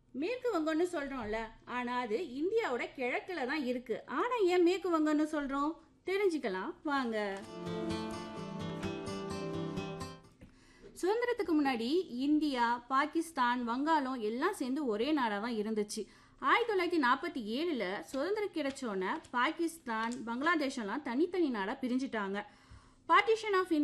மேற்கு வங்கம்னு சொல்றோம்ல, ஆனா அது இந்தியாவோட கிழக்குல தான் இருக்கு. ஆனா ஏன் மேற்கு வங்கம்னு சொல்றோம்? தெரிஞ்சுக்கலாம் வாங்க. சுதந்திரத்துக்கு முன்னாடி இந்தியா, பாகிஸ்தான், வங்காளம் எல்லாம் சேர்ந்து ஒரே நாடா தான் இருந்துச்சு. 1947ல் சுதந்திரம் கிடைச்சோன்னே பாகிஸ்தான், பங்களாதேஷ் எல்லாம் தனித்தனி நாடா பிரிஞ்சுட்டாங்க. Partition of